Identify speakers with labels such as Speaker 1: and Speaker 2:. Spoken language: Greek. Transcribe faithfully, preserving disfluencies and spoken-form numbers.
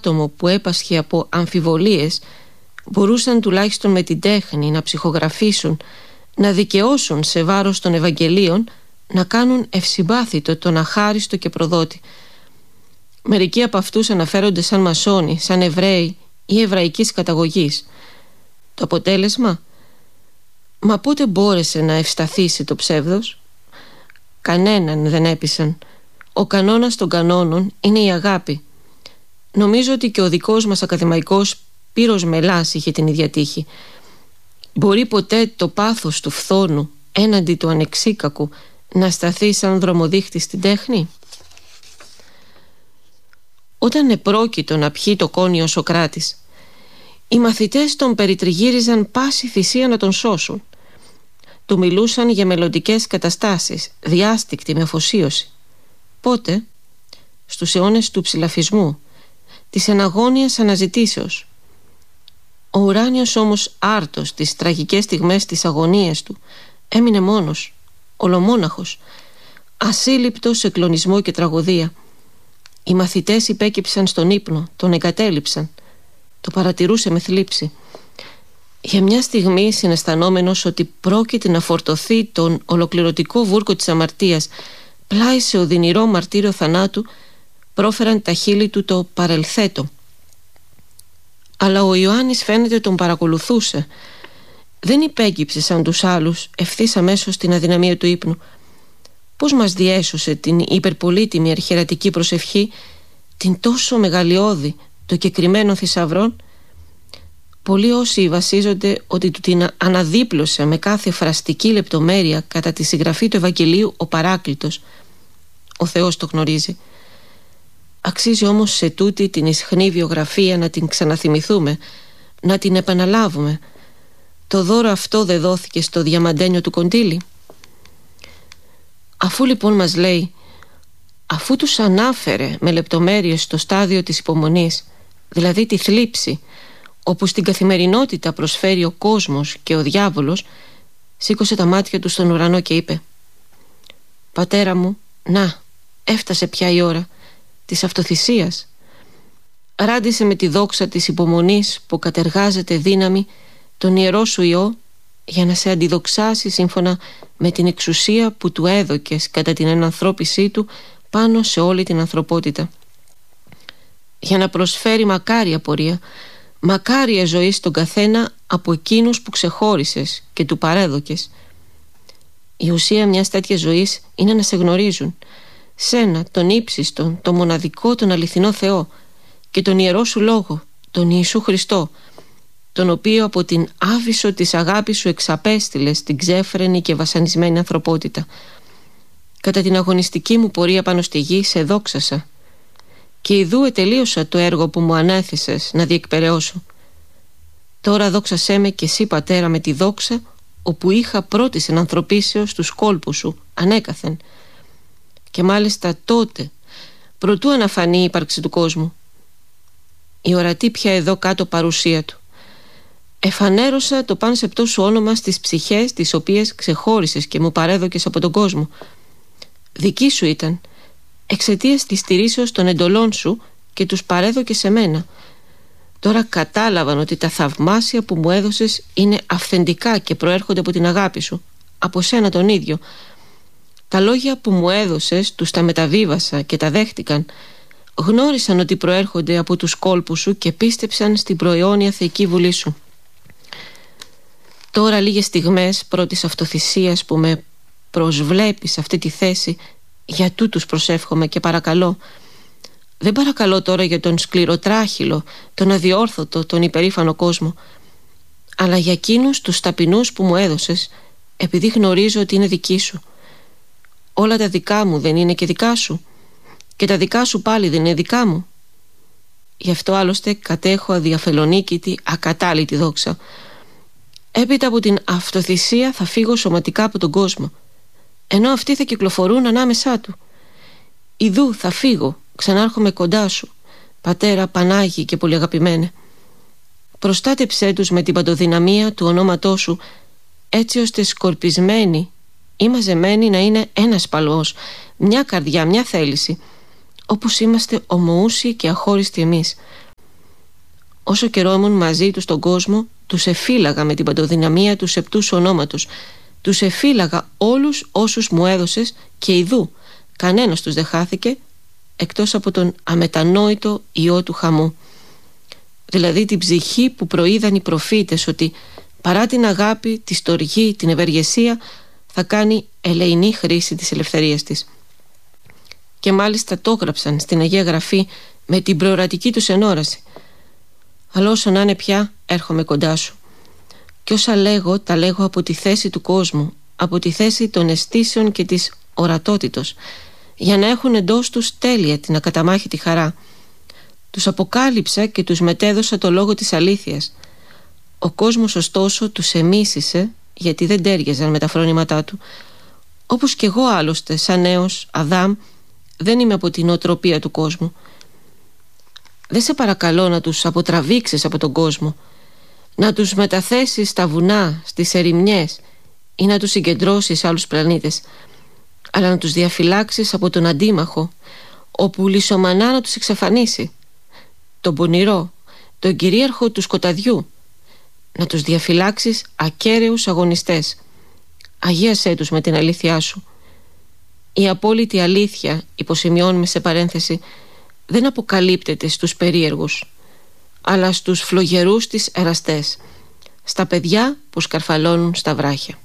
Speaker 1: άτομο που έπασχε από αμφιβολίες μπορούσαν τουλάχιστον με την τέχνη να ψυχογραφήσουν, να δικαιώσουν σε βάρος των Ευαγγελίων, να κάνουν ευσυμπάθητο τον αχάριστο και προδότη. Μερικοί από αυτούς αναφέρονται σαν μασόνοι, σαν Εβραίοι ή εβραϊκής καταγωγής. Το αποτέλεσμα? Μα πότε μπόρεσε να ευσταθήσει το ψεύδος? Κανέναν δεν έπεισαν. Ο κανόνας των κανόνων είναι η αγάπη. Νομίζω ότι και ο δικός μας ακαδημαϊκός Πύρος Μελάς είχε την ίδια τύχη. Μπορεί ποτέ το πάθος του φθόνου έναντι του ανεξίκακου να σταθεί σαν δρομοδείχτη στην τέχνη? Όταν επρόκειτο να πιει το κόνη ο Σωκράτης, οι μαθητές τον περιτριγύριζαν πάση θυσία να τον σώσουν. Του μιλούσαν για μελλοντικές καταστάσεις, διάστικτη με αφοσίωση. Πότε? Στους αιώνες του ψηλαφισμού, της εναγώνιας αναζητήσεως. Ο ουράνιος όμως άρτος τις τραγικές στιγμές της αγωνίας του έμεινε μόνος, ολομόναχος, ασύλληπτος σε κλονισμό και τραγωδία. Οι μαθητές υπέκυψαν στον ύπνο, τον εγκατέλειψαν. Το παρατηρούσε με θλίψη. Για μια στιγμή, συναισθανόμενος ότι πρόκειται να φορτωθεί τον ολοκληρωτικό βούρκο της αμαρτίας πλάι σε οδυνηρό μαρτύριο θανάτου, πρόφεραν τα χείλη του το παρελθέτο. Αλλά ο Ιωάννης φαίνεται τον παρακολουθούσε. Δεν υπέκυψε σαν τους άλλους ευθύς αμέσως στην αδυναμία του ύπνου. Πώς μας διέσωσε την υπερπολίτιμη αρχιερατική προσευχή, την τόσο μεγαλειώδη το κεκριμένο θησαυρών? Πολλοί όσοι βασίζονται ότι του την αναδίπλωσε με κάθε φραστική λεπτομέρεια κατά τη συγγραφή του Ευαγγελίου ο Παράκλητος. Ο Θεός το γνωρίζει. Αξίζει όμως σε τούτη την ισχνή βιογραφία να την ξαναθυμηθούμε, να την επαναλάβουμε. Το δώρο αυτό δεν δόθηκε στο διαμαντένιο του κοντήλι? Αφού λοιπόν μας λέει, αφού τους ανάφερε με λεπτομέρειες στο στάδιο της υπομονής, δηλαδή τη θλίψη, όπου στην καθημερινότητα προσφέρει ο κόσμος και ο διάβολος, σήκωσε τα μάτια του στον ουρανό και είπε: «Πατέρα μου, να, έφτασε πια η ώρα της αυτοθυσίας. Ράντισε με τη δόξα της υπομονής που κατεργάζεται δύναμη τον ιερό σου Υιό, για να σε αντιδοξάσει σύμφωνα με την εξουσία που του έδωκες κατά την ενανθρώπισή του πάνω σε όλη την ανθρωπότητα, για να προσφέρει μακάρια πορεία, μακάρια ζωή στον καθένα από εκείνους που ξεχώρισες και του παρέδωκες. Η ουσία μιας τέτοιας ζωής είναι να σε γνωρίζουν, σένα, τον ύψιστον, τον μοναδικό, τον αληθινό Θεό, και τον ιερό σου Λόγο, τον Ιησού Χριστό, τον οποίο από την άβυσσο της αγάπης σου εξαπέστειλες στην ξέφρενη και βασανισμένη ανθρωπότητα. Κατά την αγωνιστική μου πορεία πάνω στη γη σε δόξασα, και ιδού ετελείωσα το έργο που μου ανέθεσες να διεκπεραιώσω. Τώρα δόξασέ με και εσύ, Πατέρα, με τη δόξα όπου είχα πρώτης ενανθρωπίσεως τους κόλπους σου ανέκαθεν, και μάλιστα τότε, προτού αναφανεί η ύπαρξη του κόσμου. Η ορατή πια εδώ κάτω παρουσία του. Εφανέρωσα το παν σεπτό σου όνομα στις ψυχές τις οποίες ξεχώρισες και μου παρέδωκες από τον κόσμο. Δική σου ήταν, εξαιτίας της στηρίσεως των εντολών σου, και τους παρέδωκες σε μένα. Τώρα κατάλαβαν ότι τα θαυμάσια που μου έδωσες είναι αυθεντικά και προέρχονται από την αγάπη σου, από σένα τον ίδιο. Τα λόγια που μου έδωσες τους τα μεταβίβασα και τα δέχτηκαν. Γνώρισαν ότι προέρχονται από τους κόλπους σου και πίστεψαν στην προαιώνια θεϊκή βουλή σου. Τώρα, λίγες στιγμές πρώτης αυτοθυσίας που με προσβλέπεις σε αυτή τη θέση, για τούτους προσεύχομαι και παρακαλώ. Δεν παρακαλώ τώρα για τον σκληροτράχυλο, τον αδιόρθωτο, τον υπερήφανο κόσμο, αλλά για εκείνους τους ταπεινούς που μου έδωσες, επειδή γνωρίζω ότι είναι δικοί σου. Όλα τα δικά μου δεν είναι και δικά σου, και τα δικά σου πάλι δεν είναι δικά μου. Γι' αυτό άλλωστε κατέχω αδιαφελονίκητη, ακατάλητη δόξα. Έπειτα από την αυτοθυσία θα φύγω σωματικά από τον κόσμο, ενώ αυτοί θα κυκλοφορούν ανάμεσά του. Ιδού θα φύγω, ξανάρχομαι κοντά σου, Πατέρα Πανάγι και πολύ αγαπημένε. Προστάτεψέ τους με την παντοδυναμία του ονόματός σου, έτσι ώστε σκορπισμένοι ή μαζεμένοι να είναι ένας παλμός, μια καρδιά, μια θέληση, όπως είμαστε ομοούσιοι και αχώριστοι εμείς. Όσο καιρό ήμουν μαζί τους στον κόσμο, τους εφύλαγα με την παντοδυναμία του σεπτούς ονόματος. Τους εφύλαγα όλους όσους μου έδωσες και ιδού κανένας τους δεν χάθηκε, εκτός από τον αμετανόητο ιό του χαμού. Δηλαδή την ψυχή που προείδαν οι προφήτες ότι παρά την αγάπη, τη στοργή, την ευεργεσία, θα κάνει ελεηνή χρήση της ελευθερίας της. Και μάλιστα το έγραψαν στην Αγία Γραφή με την προορατική τους ενόραση. Αλλά όσο να είναι πια, έρχομαι κοντά σου. Και όσα λέγω, τα λέγω από τη θέση του κόσμου, από τη θέση των αισθήσεων και της ορατότητος, για να έχουν εντός τους τέλεια την ακαταμάχητη χαρά. Τους αποκάλυψα και τους μετέδωσα το λόγο της αλήθειας. Ο κόσμος ωστόσο τους εμίσησε, γιατί δεν τέριαζαν με τα φρόνηματά του. Όπως κι εγώ άλλωστε, σαν νέος Αδάμ, δεν είμαι από την οτροπία του κόσμου. Δεν σε παρακαλώ να τους αποτραβήξεις από τον κόσμο, να τους μεταθέσεις στα βουνά, στις ερημιές ή να τους συγκεντρώσεις σε άλλους πλανήτες, αλλά να τους διαφυλάξεις από τον αντίμαχο, όπου λησομανά να τους εξαφανίσει, τον πονηρό, τον κυρίαρχο του σκοταδιού, να τους διαφυλάξεις ακέραιους αγωνιστές. Αγίασέ τους με την αλήθειά σου. Η απόλυτη αλήθεια, υποσημειώνουμε σε παρένθεση, δεν αποκαλύπτεται στους περίεργους, αλλά στους φλογερούς της εραστές, στα παιδιά που σκαρφαλώνουν στα βράχια.